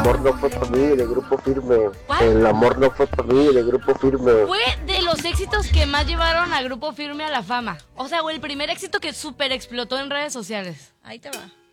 amor no fue para mí, de Grupo Firme. ¿Cuál? El amor no fue para mí, de Grupo Firme. Fue de los éxitos que más llevaron a Grupo Firme a la fama. O sea, o el primer éxito que súper explotó en redes sociales. Ahí te va.